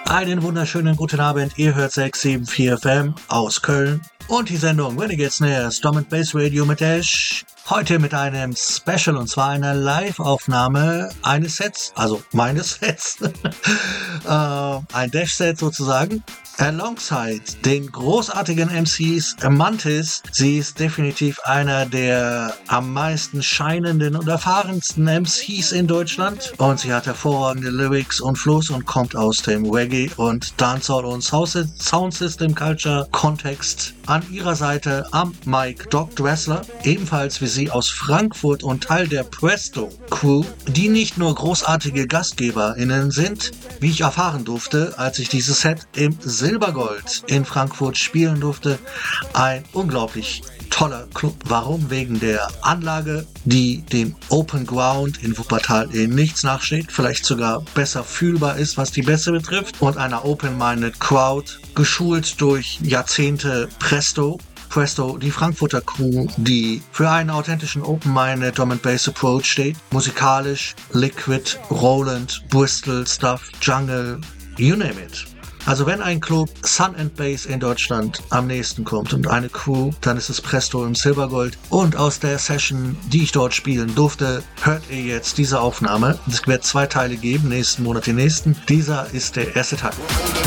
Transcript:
Einen wunderschönen guten Abend, ihr hört 674 FM aus Köln und die Sendung Renegade Snares Drum & Bass Radio mit Dash. Heute mit einem Special und zwar einer Live-Aufnahme eines Sets, also meines Sets, ein Dash-Set sozusagen, alongside den großartigen MCs Mantis. Sie ist definitiv einer der am meisten scheinenden und erfahrensten MCs in Deutschland und sie hat hervorragende Lyrics und Flows und kommt aus dem Reggae und Dancehall und Soundsystem Culture Kontext. An ihrer Seite am Mic Doc Dressler, ebenfalls wie sie aus Frankfurt und Teil der Presto Crew, die nicht nur großartige GastgeberInnen sind, wie ich erfahren durfte, als ich dieses Set im Silbergold in Frankfurt spielen durfte. Ein unglaublich toller Club. Warum? Wegen der Anlage, die dem Open Ground in Wuppertal in nichts nachsteht, vielleicht sogar besser fühlbar ist, was die Bässe betrifft, und einer Open-Minded Crowd, geschult durch Jahrzehnte Presto, die Frankfurter Crew, die für einen authentischen Open-Minded Drum & Bass Approach steht. Musikalisch, Liquid, Roland, Bristol Stuff, Jungle, you name it. Also wenn ein Club Sun & Bass in Deutschland am nächsten kommt und eine Crew, dann ist es Presto im Silbergold. Und aus der Session, die ich dort spielen durfte, hört ihr jetzt diese Aufnahme. Es wird 2 Teile geben, nächsten Monat den nächsten. Dieser ist der erste Teil.